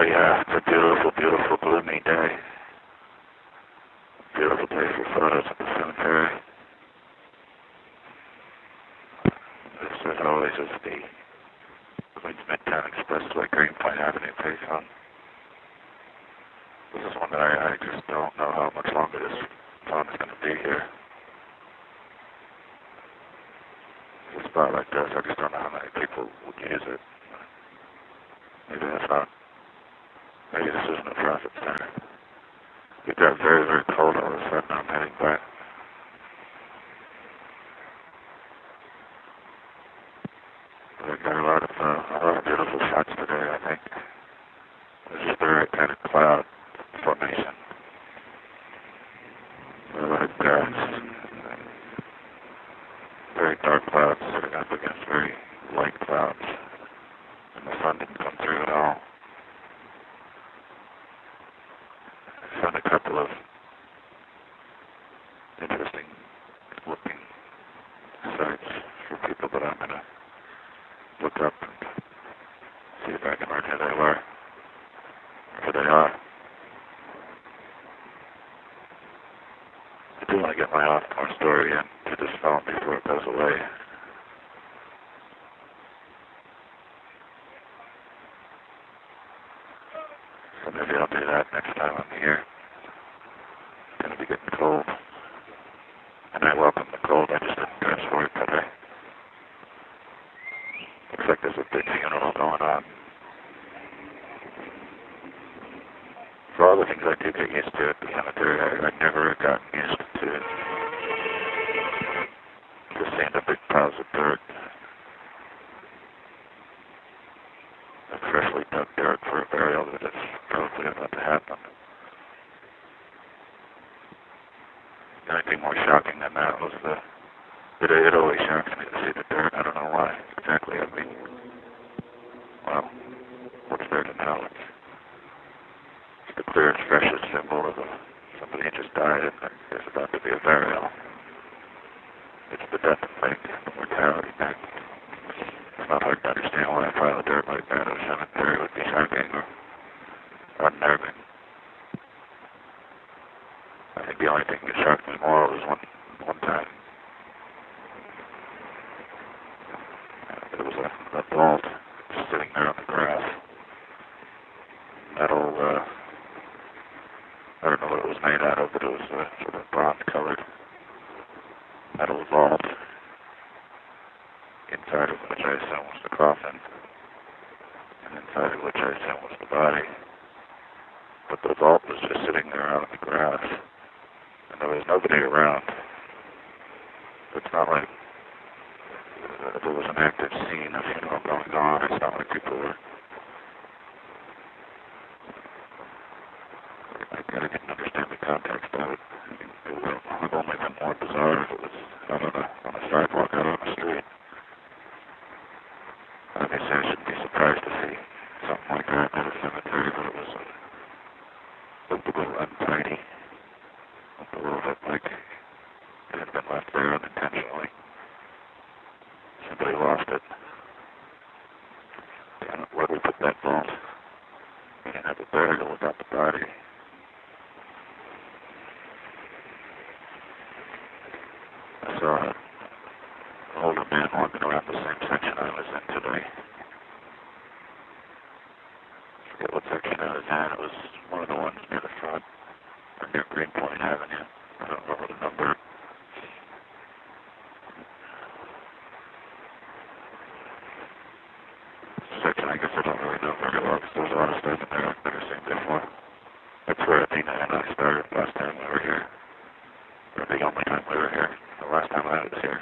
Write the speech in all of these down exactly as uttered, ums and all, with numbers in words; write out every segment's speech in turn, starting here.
So yeah, it's a beautiful, beautiful gloomy day. Beautiful day for photos at the cemetery. This, as always, is the Queens Midtown Expressway, Greenpoint Avenue payphone. This is one that I, I just don't know how much longer this phone is going to be here. A spot like this, I just don't know how many people would use it. Maybe that's not. Maybe this isn't a profit center. It got very, very cold all of a sudden. I'm heading back. I got a lot of uh, a lot of beautiful shots today, I think. It's just the right kind of cloud formation. A lot of grass. Very dark clouds sitting up against very light clouds. And the sun didn't come through at all. I found a couple of interesting looking sites for people that I'm going to look up and see if I can learn who they were, or who they are. I do want to get my off-more story in to this phone before it goes away. So maybe I'll do that next time I'm here. It's going to be getting cold. And I welcome the cold. I just didn't dress for it today. Looks like there's a big funeral going on. For all the things I do get used to at the cemetery, I, I never gotten used to just seeing the big piles of dirt. The freshly dug dirt for a burial that is probably about to happen. The only thing more shocking than that was the, it, it always shocks me to see the dirt. I don't know why exactly. I mean, well, what's there to know? It's, it's the clearest, freshest symbol of a, somebody who just died and there's about to be a burial. It's the death thing, the mortality thing. It's not hard to understand why a pile of dirt like that at a cemetery would be shocking or unnerving. I think the only thing that shocked me more was one, one time. There was a, a vault sitting there on the grass. Metal, uh, I don't know what it was made out of, but it was uh, sort of bronze-colored metal vault, inside of which I assume was the coffin, and inside of which I assume was the body. But the vault was just sitting there out on the grass, and there was nobody around. It's not like uh, there was an active scene of funeral going on. It's not like people were. I, I didn't understand the context of it. I mean, it would have only been more bizarre if it was out on a, on a sidewalk, out on the street. Obviously, I shouldn't be surprised to see something like that at a cemetery, but it was uh, looked a little untidy. Looked a little bit like it had been left there unintentionally. Somebody lost it. I don't know where we put that vault. We didn't have a burial without the body. I saw an older man walking around the same section I was in today. I forget what section I was in. It was one of the ones near the front, or near Greenpoint Avenue. I don't remember the number. Section, I guess I don't really know very well because there's a lot of stuff in there I've never seen before. That's where Athena and I started last time we were here. Or the only time we were here. The last time I was here.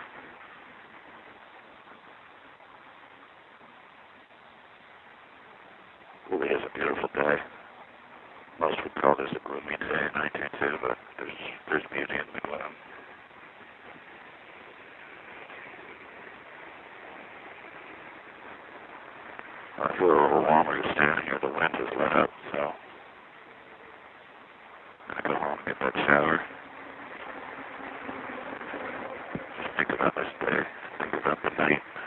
It really is a beautiful day. Most would call this a gloomy day, and I do too, but there's, there's beauty in the gloom. I feel a little warmer just standing here. The wind has let up, so I'm going to go home and get that shower. Just think about this day. Think about the night.